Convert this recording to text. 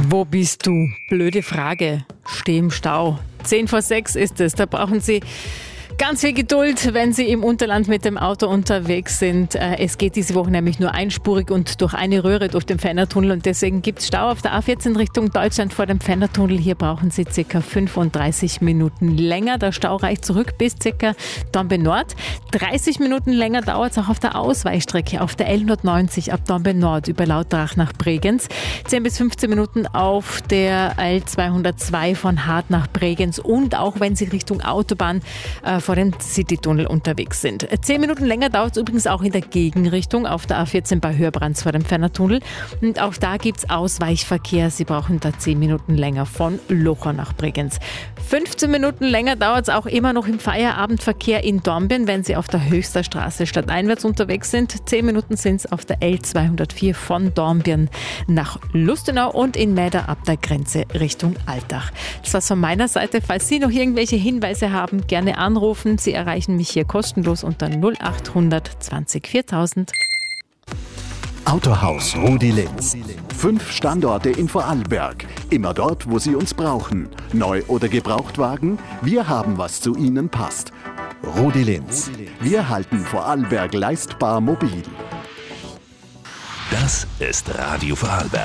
Wo bist du? Blöde Frage. Steh im Stau. 5:10 ist es. Da brauchen Sie ganz viel Geduld, wenn Sie im Unterland mit dem Auto unterwegs sind. Es geht diese Woche nämlich nur einspurig und durch eine Röhre durch den Fennertunnel und deswegen gibt es Stau auf der A14 Richtung Deutschland vor dem Fennertunnel. Hier brauchen Sie ca. 35 Minuten länger. Der Stau reicht zurück bis ca. Dornbirn Nord. 30 Minuten länger dauert es auch auf der Ausweichstrecke auf der L190 ab Dornbirn Nord über Lautrach nach Bregenz. 10 bis 15 Minuten auf der L202 von Hart nach Bregenz und auch wenn Sie Richtung Autobahn vor dem Citytunnel unterwegs sind. 10 Minuten länger dauert es übrigens auch in der Gegenrichtung auf der A14 bei Hörbrands vor dem Fennertunnel. Und auch da gibt es Ausweichverkehr. Sie brauchen da 10 Minuten länger von Lochau nach Bregenz. 15 Minuten länger dauert es auch immer noch im Feierabendverkehr in Dornbirn, wenn Sie auf der Höchster Straße stadteinwärts unterwegs sind. 10 Minuten sind es auf der L204 von Dornbirn nach Lustenau und in Mäder ab der Grenze Richtung Altach. Das war's von meiner Seite. Falls Sie noch irgendwelche Hinweise haben, gerne anrufen. Sie erreichen mich hier kostenlos unter 0800 20 4000. Autohaus Rudi Linz. 5 Standorte in Vorarlberg. Immer dort, wo Sie uns brauchen. Neu- oder Gebrauchtwagen? Wir haben, was zu Ihnen passt. Rudi Linz. Wir halten Vorarlberg leistbar mobil. Das ist Radio Vorarlberg.